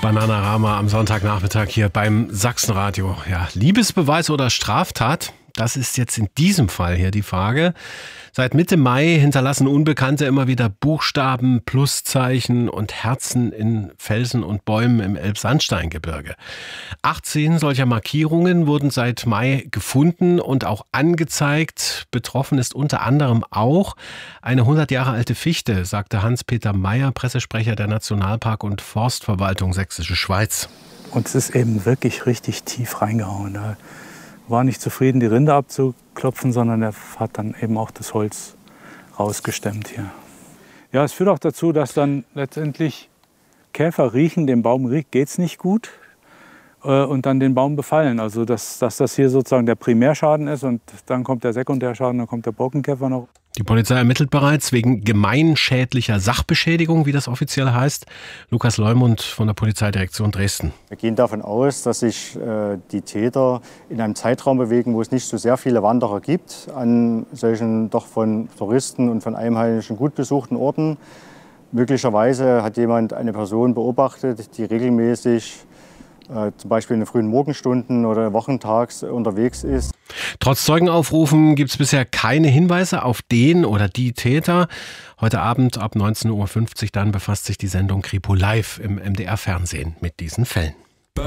Bananarama am Sonntagnachmittag hier beim Sachsenradio. Ja, Liebesbeweis oder Straftat? Das ist jetzt in diesem Fall hier die Frage. Seit Mitte Mai hinterlassen Unbekannte immer wieder Buchstaben, Pluszeichen und Herzen in Felsen und Bäumen im Elbsandsteingebirge. 18 solcher Markierungen wurden seit Mai gefunden und auch angezeigt. Betroffen ist unter anderem auch eine 100 Jahre alte Fichte, sagte Hans-Peter Meyer, Pressesprecher der Nationalpark- und Forstverwaltung Sächsische Schweiz. Und es ist eben wirklich richtig tief reingehauen. Er war nicht zufrieden, die Rinde abzuklopfen, sondern er hat dann eben auch das Holz rausgestemmt hier. Ja, es führt auch dazu, dass dann letztendlich Käfer riechen, dem Baum geht es nicht gut und dann den Baum befallen. Also dass das hier sozusagen der Primärschaden ist und dann kommt der Sekundärschaden, dann kommt der Borkenkäfer noch. Die Polizei ermittelt bereits wegen gemeinschädlicher Sachbeschädigung, wie das offiziell heißt. Lukas Leumund von der Polizeidirektion Dresden. Wir gehen davon aus, dass sich die Täter in einem Zeitraum bewegen, wo es nicht so sehr viele Wanderer gibt, an solchen doch von Touristen und von Einheimischen gut besuchten Orten. Möglicherweise hat jemand eine Person beobachtet, die regelmäßig zum Beispiel in den frühen Morgenstunden oder wochentags unterwegs ist. Trotz Zeugenaufrufen gibt es bisher keine Hinweise auf den oder die Täter. Heute Abend ab 19:50 Uhr dann befasst sich die Sendung Kripo Live im MDR-Fernsehen mit diesen Fällen.